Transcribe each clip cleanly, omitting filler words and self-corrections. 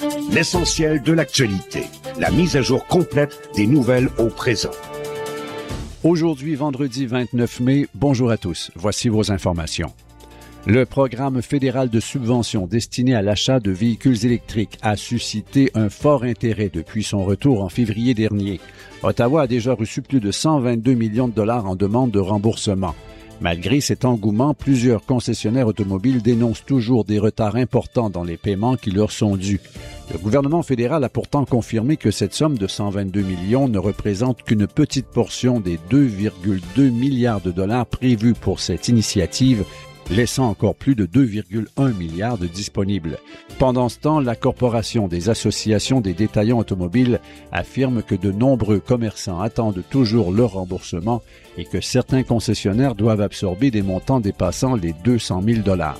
L'essentiel de l'actualité. La mise à jour complète des nouvelles au présent. Aujourd'hui, vendredi 29 mai, bonjour à tous. Voici vos informations. Le programme fédéral de subvention destiné à l'achat de véhicules électriques a suscité un fort intérêt depuis son retour en février dernier. Ottawa a déjà reçu plus de 122 millions de dollars en demande de remboursement. Malgré cet engouement, plusieurs concessionnaires automobiles dénoncent toujours des retards importants dans les paiements qui leur sont dus. Le gouvernement fédéral a pourtant confirmé que cette somme de 122 millions ne représente qu'une petite portion des 2,2 milliards de dollars prévus pour cette initiative, laissant encore plus de 2,1 milliards de disponibles. Pendant ce temps, la Corporation des associations des détaillants automobiles affirme que de nombreux commerçants attendent toujours leur remboursement et que certains concessionnaires doivent absorber des montants dépassant les 200 000 $.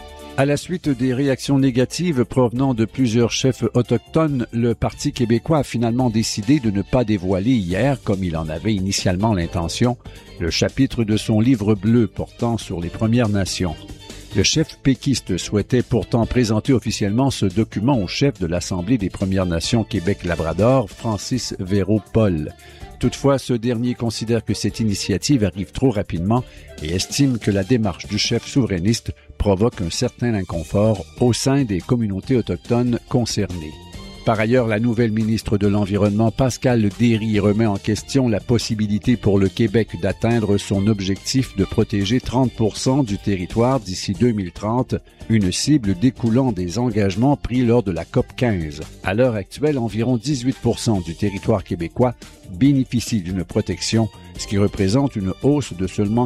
À la suite des réactions négatives provenant de plusieurs chefs autochtones, le Parti québécois a finalement décidé de ne pas dévoiler hier, comme il en avait initialement l'intention, le chapitre de son livre bleu portant sur les Premières Nations. Le chef péquiste souhaitait pourtant présenter officiellement ce document au chef de l'Assemblée des Premières Nations Québec-Labrador, Francis Véro-Paul. Toutefois, ce dernier considère que cette initiative arrive trop rapidement et estime que la démarche du chef souverainiste provoque un certain inconfort au sein des communautés autochtones concernées. Par ailleurs, la nouvelle ministre de l'Environnement, Pascale Derry, remet en question la possibilité pour le Québec d'atteindre son objectif de protéger 30% du territoire d'ici 2030, une cible découlant des engagements pris lors de la COP 15. À l'heure actuelle, environ 18% du territoire québécois bénéficie d'une protection, ce qui représente une hausse de seulement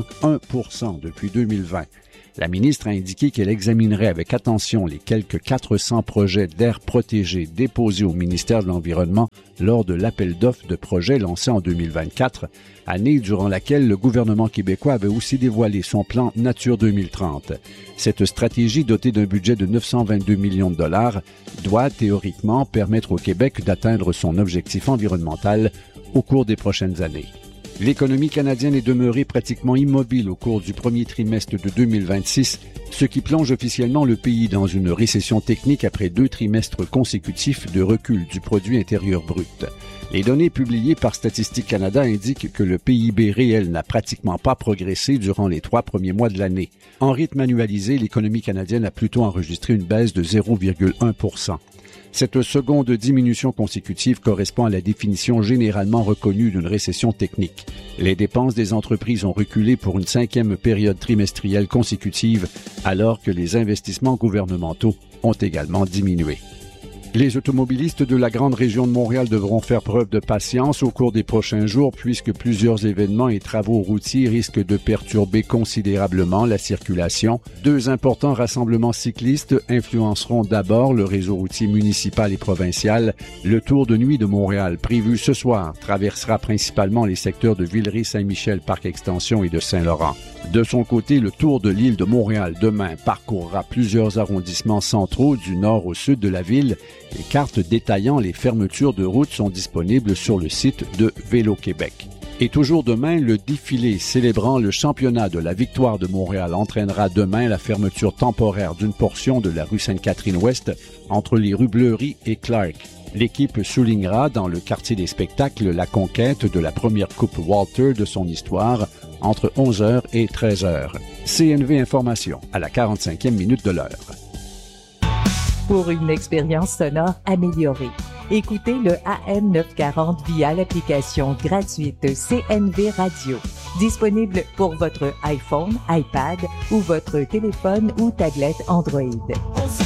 1% depuis 2020. La ministre a indiqué qu'elle examinerait avec attention les quelques 400 projets d'aires protégées déposés au ministère de l'Environnement lors de l'appel d'offres de projets lancé en 2024, année durant laquelle le gouvernement québécois avait aussi dévoilé son plan Nature 2030. Cette stratégie, dotée d'un budget de 922 millions de dollars, doit théoriquement permettre au Québec d'atteindre son objectif environnemental au cours des prochaines années. L'économie canadienne est demeurée pratiquement immobile au cours du premier trimestre de 2026, ce qui plonge officiellement le pays dans une récession technique après 2 trimestres consécutifs de recul du produit intérieur brut. Les données publiées par Statistique Canada indiquent que le PIB réel n'a pratiquement pas progressé durant les 3 premiers mois de l'année. En rythme annualisé, l'économie canadienne a plutôt enregistré une baisse de 0,1%. Cette seconde diminution consécutive correspond à la définition généralement reconnue d'une récession technique. Les dépenses des entreprises ont reculé pour une 5e période trimestrielle consécutive, alors que les investissements gouvernementaux ont également diminué. Les automobilistes de la grande région de Montréal devront faire preuve de patience au cours des prochains jours puisque plusieurs événements et travaux routiers risquent de perturber considérablement la circulation. 2 importants rassemblements cyclistes influenceront d'abord le réseau routier municipal et provincial. Le Tour de nuit de Montréal, prévu ce soir, traversera principalement les secteurs de Villeray, Saint-Michel, Parc Extension et de Saint-Laurent. De son côté, le Tour de l'île de Montréal demain parcourra plusieurs arrondissements centraux du nord au sud de la ville. Les cartes détaillant les fermetures de routes sont disponibles sur le site de Vélo-Québec. Et toujours demain, le défilé célébrant le championnat de la victoire de Montréal entraînera demain la fermeture temporaire d'une portion de la rue Sainte-Catherine-Ouest entre les rues Bleury et Clark. L'équipe soulignera dans le quartier des spectacles la conquête de la première Coupe Walter de son histoire entre 11h et 13h. CNV Information à la 45e minute de l'heure. Pour une expérience sonore améliorée, écoutez le AM 940 via l'application gratuite CNV Radio, disponible pour votre iPhone, iPad ou votre téléphone ou tablette Android.